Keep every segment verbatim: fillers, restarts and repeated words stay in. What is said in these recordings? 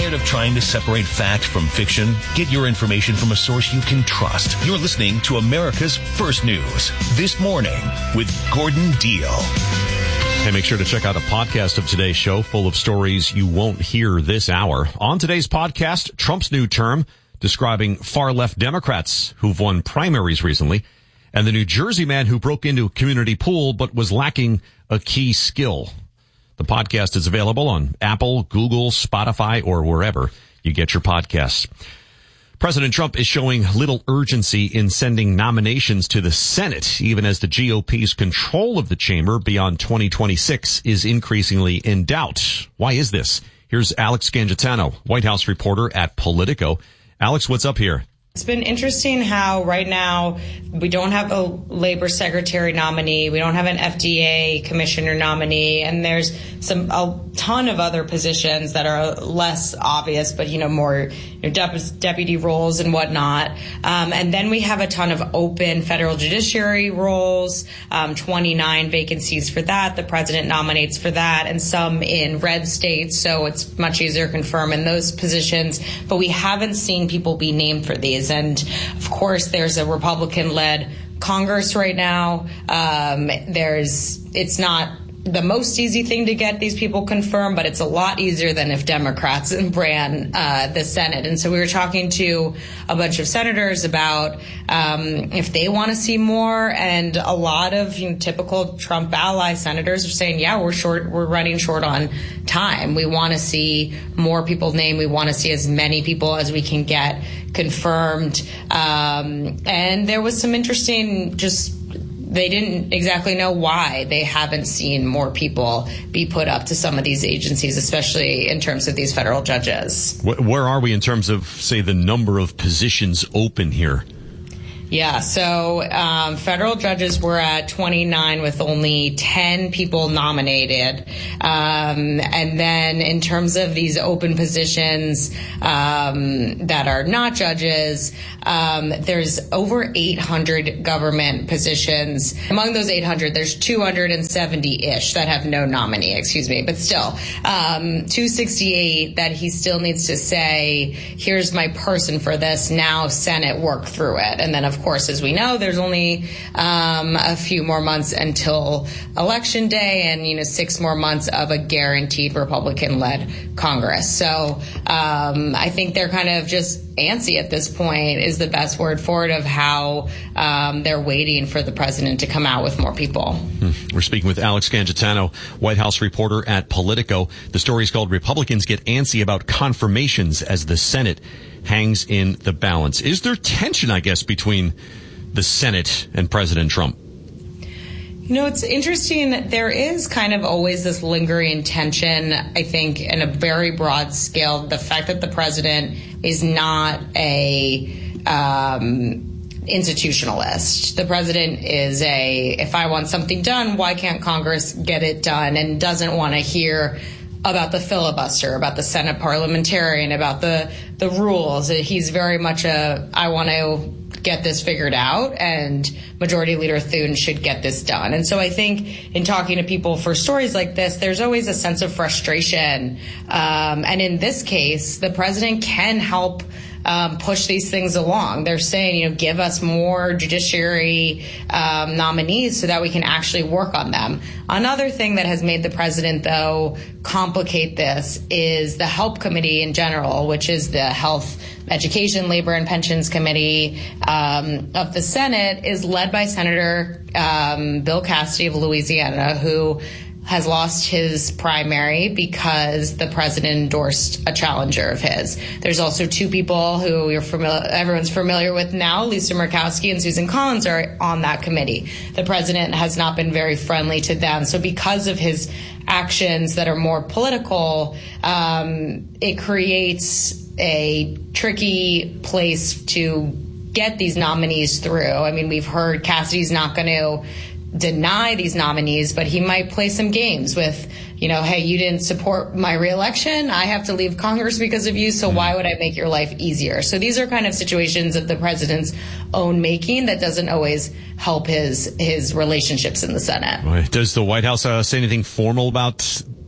Tired of trying to separate fact from fiction? Get your information from a source you can trust. You're listening to America's First News This Morning with Gordon Deal. Hey, make sure to check out a podcast of today's show full of stories you won't hear this hour. On today's podcast, Trump's new term describing far-left Democrats who've won primaries recently, and the New Jersey man who broke into a community pool but was lacking a key skill. The podcast is available on Apple, Google, Spotify, or wherever you get your podcasts. President Trump is showing little urgency in sending nominations to the Senate, even as the G O P's control of the chamber beyond twenty twenty-six is increasingly in doubt. Why is this? Here's Alex Scangitano, White House reporter at Politico. Alex, what's up here? It's been interesting how right now we don't have a labor secretary nominee, we don't have an F D A commissioner nominee, and there's some a ton of other positions that are less obvious, but you know more you know, dep- deputy roles and whatnot. Um, and then we have a ton of open federal judiciary roles, um, twenty-nine vacancies for that. The president nominates for that, and some in red states, so it's much easier to confirm in those positions. But we haven't seen people be named for these. And of course, there's a Republican-led Congress right now. Um, there's, it's not the most easy thing to get these people confirmed, but it's a lot easier than if Democrats ran uh, the Senate. And so we were talking to a bunch of senators about um, if they want to see more, and a lot of you know, typical Trump ally senators are saying, yeah, we're short, we're running short on time. We want to see more people named. We want to see as many people as we can get confirmed. Um, and there was some interesting just They didn't exactly know why they haven't seen more people be put up to some of these agencies, especially in terms of these federal judges. Where are we in terms of, say, the number of positions open here? Yeah, so um, federal judges were at twenty-nine with only ten people nominated. Um, and then in terms of these open positions um, that are not judges, um, there's over eight hundred government positions. Among those eight hundred, there's two hundred seventy-ish that have no nominee, excuse me. But still, um, two sixty-eight that he still needs to say, here's my person for this. Now, Senate, work through it. And then, of Of course, as we know, there's only um, a few more months until Election Day, and you know, six more months of a guaranteed Republican-led Congress. So um, I think they're kind of just antsy at this point is the best word for it, of how um, they're waiting for the president to come out with more people. We're speaking with Alex Scangitano, White House reporter at Politico. The story is called "Republicans Get Antsy About Confirmations as the Senate Hangs in the Balance." Is there tension, I guess, between the Senate and President Trump? You know, it's interesting. There is kind of always this lingering tension, I think, in a very broad scale. The fact that the president is not a um, institutionalist. The president is a, if I want something done, why can't Congress get it done? And doesn't want to hear about the filibuster, about the Senate parliamentarian, about the, the rules. He's very much a, I want to get this figured out, and Majority Leader Thune should get this done. And so I think in talking to people for stories like this, there's always a sense of frustration. Um, and in this case, the president can help Um, push these things along. They're saying, you know, give us more judiciary um, nominees so that we can actually work on them. Another thing that has made the president, though, complicate this is the HELP Committee in general, which is the Health, Education, Labor, and Pensions Committee um, of the Senate, is led by Senator um, Bill Cassidy of Louisiana, who has lost his primary because the president endorsed a challenger of his. There's also two people who you're familiar, everyone's familiar with now, Lisa Murkowski and Susan Collins, are on that committee. The president has not been very friendly to them. So because of his actions that are more political, um, it creates a tricky place to get these nominees through. I mean, we've heard Cassidy's not going to deny these nominees, but he might play some games with, you know, hey, you didn't support my reelection. I have to leave Congress because of you. So why would I make your life easier? So these are kind of situations of the president's own making that doesn't always help his his relationships in the Senate. Does the White House uh, say anything formal about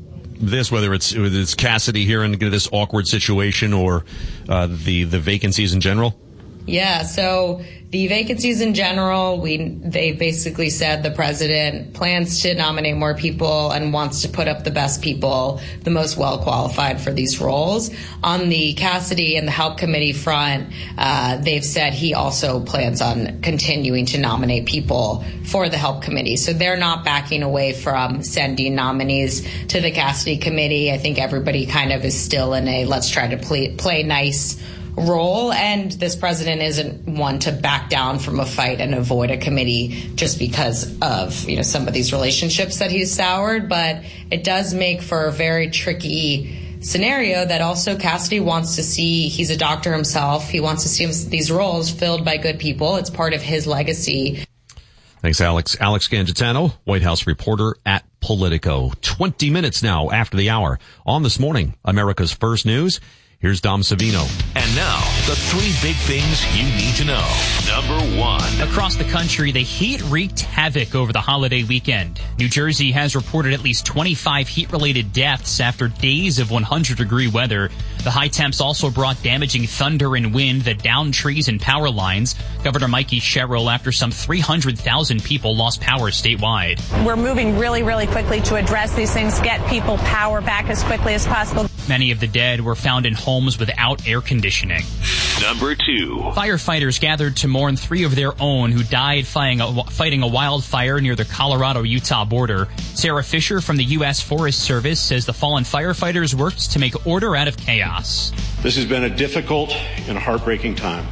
this, whether it's whether it's Cassidy here in this awkward situation or uh, the the vacancies in general? Yeah, so the vacancies in general, we they basically said the president plans to nominate more people and wants to put up the best people, the most well-qualified for these roles. On the Cassidy and the Help Committee front, uh, they've said he also plans on continuing to nominate people for the Help Committee. So they're not backing away from sending nominees to the Cassidy Committee. I think everybody kind of is still in a let's try to play, play nice role, and this president isn't one to back down from a fight and avoid a committee just because of, you know, some of these relationships that he's soured. But it does make for a very tricky scenario that also Cassidy wants to see. He's a doctor himself. He wants to see these roles filled by good people. It's part of his legacy. Thanks, Alex. Alex Gangitano, White House reporter at Politico. twenty minutes now after the hour. On This Morning, America's First News. Here's Dom Savino. And now, the three big things you need to know. Number one. Across the country, the heat wreaked havoc over the holiday weekend. New Jersey has reported at least twenty-five heat-related deaths after days of one hundred degree weather. The high temps also brought damaging thunder and wind that downed trees and power lines. Governor Mikey Sherrill, after some three hundred thousand people lost power statewide. We're moving really, really quickly to address these things, get people power back as quickly as possible. Many of the dead were found in homes without air conditioning. Number two. Firefighters gathered to mourn three of their own who died fighting a, fighting a wildfire near the Colorado-Utah border. Sarah Fisher from the U S Forest Service says the fallen firefighters worked to make order out of chaos. This has been a difficult and heartbreaking time.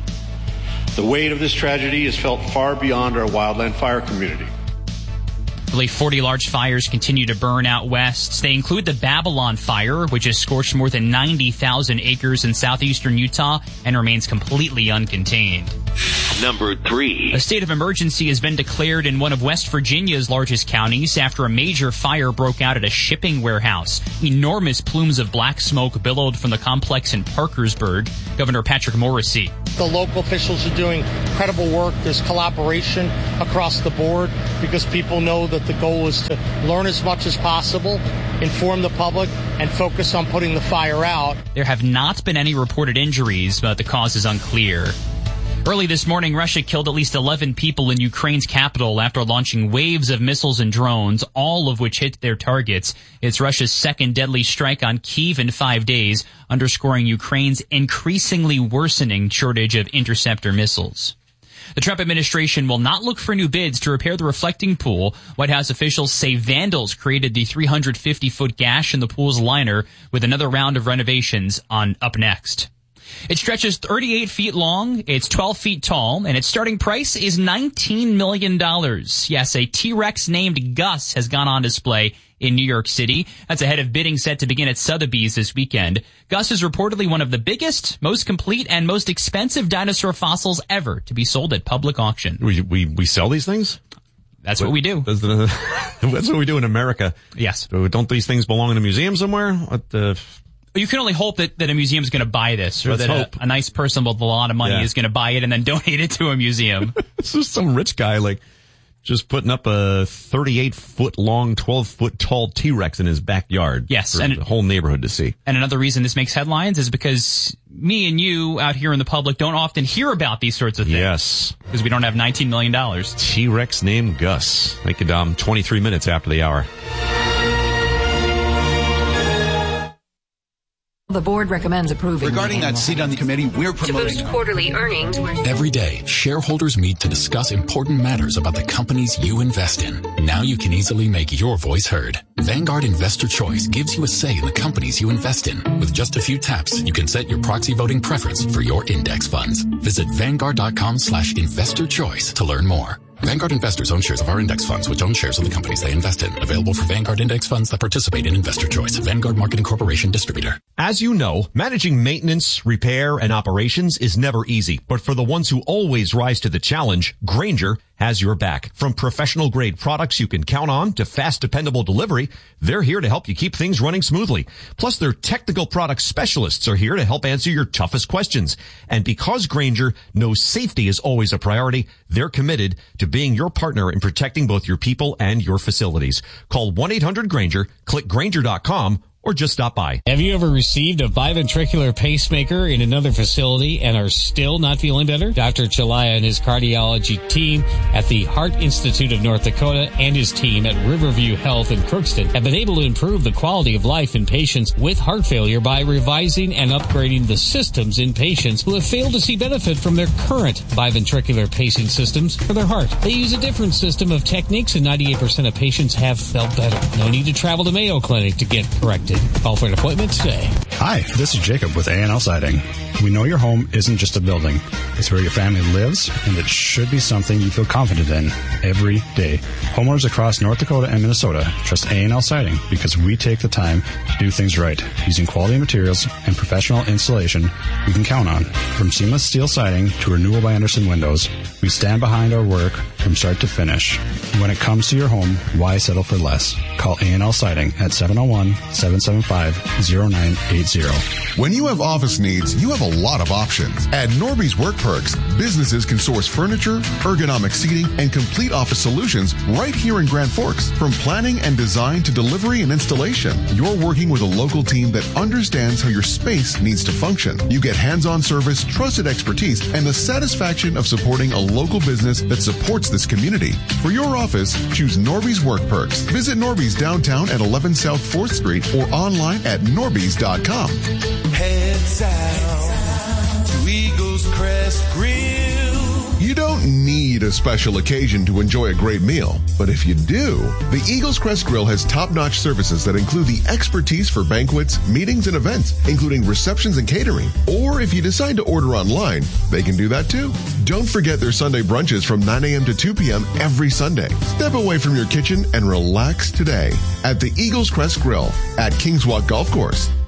The weight of this tragedy is felt far beyond our wildland fire community. Nearly forty large fires continue to burn out west. They include the Babylon Fire, which has scorched more than ninety thousand acres in southeastern Utah and remains completely uncontained. Number three. A state of emergency has been declared in one of West Virginia's largest counties after a major fire broke out at a shipping warehouse. Enormous plumes of black smoke billowed from the complex in Parkersburg. Governor Patrick Morrisey. The local officials are doing incredible work. There's collaboration across the board because people know that the goal is to learn as much as possible, inform the public, and focus on putting the fire out. There have not been any reported injuries, but the cause is unclear. Early this morning, Russia killed at least eleven people in Ukraine's capital after launching waves of missiles and drones, all of which hit their targets. It's Russia's second deadly strike on Kyiv in five days, underscoring Ukraine's increasingly worsening shortage of interceptor missiles. The Trump administration will not look for new bids to repair the reflecting pool. White House officials say vandals created the three hundred fifty foot gash in the pool's liner, with another round of renovations on up next. It stretches thirty-eight feet long, it's twelve feet tall, and its starting price is nineteen million dollars. Yes, a T-Rex named Gus has gone on display in New York City. That's ahead of bidding set to begin at Sotheby's this weekend. Gus is reportedly one of the biggest, most complete, and most expensive dinosaur fossils ever to be sold at public auction. We we, we sell these things? That's what we do. That's, the, that's what we do in America. Yes. Don't these things belong in a museum somewhere? What the... You can only hope that, that a museum is going to buy this, or Let's that hope. a, a nice person with a lot of money Yeah. is going to buy it and then donate it to a museum. This is some rich guy, like, just putting up a thirty-eight foot long, twelve foot tall T-Rex in his backyard. Yes, for and the whole neighborhood to see. And another reason this makes headlines is because me and you out here in the public don't often hear about these sorts of things. Yes. Because we don't have nineteen million dollars. T-Rex named Gus. Thank you, Dom. twenty-three minutes after the hour. The board recommends approving. Regarding that seat on the committee, we're promoting. To boost quarterly earnings. Every day, shareholders meet to discuss important matters about the companies you invest in. Now you can easily make your voice heard. Vanguard Investor Choice gives you a say in the companies you invest in. With just a few taps, you can set your proxy voting preference for your index funds. Visit Vanguard.com slash investor choice to learn more. Vanguard investors own shares of our index funds, which own shares of the companies they invest in. Available for Vanguard index funds that participate in Investor Choice. Vanguard Marketing Corporation distributor. As you know, managing maintenance, repair, and operations is never easy. But for the ones who always rise to the challenge, Grainger has your back. From professional grade products you can count on to fast, dependable delivery, they're here to help you keep things running smoothly. Plus, their technical product specialists are here to help answer your toughest questions. And because Grainger knows safety is always a priority, they're committed to being your partner in protecting both your people and your facilities. Call one eight hundred Grainger, click Grainger dot com, or just stop by. Have you ever received a biventricular pacemaker in another facility and are still not feeling better? Doctor Chalaya and his cardiology team at the Heart Institute of North Dakota and his team at Riverview Health in Crookston have been able to improve the quality of life in patients with heart failure by revising and upgrading the systems in patients who have failed to see benefit from their current biventricular pacing systems for their heart. They use a different system of techniques and ninety-eight percent of patients have felt better. No need to travel to Mayo Clinic to get corrected. Call for an appointment today. Hi, this is Jacob with A and L Siding. We know your home isn't just a building. It's where your family lives, and it should be something you feel confident in every day. Homeowners across North Dakota and Minnesota trust A and L Siding because we take the time to do things right, using quality materials and professional installation we can count on. From seamless steel siding to renewal by Andersen windows, we stand behind our work from start to finish. When it comes to your home, why settle for less? Call A and L Siding at seven oh one, seven seven five, oh nine eight zero. When you have office needs, you have a lot of options. At Norby's Work Perks, businesses can source furniture, ergonomic seating, and complete office solutions right here in Grand Forks. From planning and design to delivery and installation, you're working with a local team that understands how your space needs to function. You get hands-on service, trusted expertise, and the satisfaction of supporting a local business that supports this community. For your office, choose Norby's Work Perks. Visit Norby's downtown at eleven South fourth Street or online at norbys dot com. Heads out to Eagles Crest Grill. You don't need a special occasion to enjoy a great meal, but if you do, the Eagles Crest Grill has top-notch services that include the expertise for banquets, meetings, and events, including receptions and catering. Or if you decide to order online, they can do that too. Don't forget their Sunday brunches from nine a.m. to two p.m. every Sunday. Step away from your kitchen and relax today at the Eagles Crest Grill at Kings Walk Golf Course.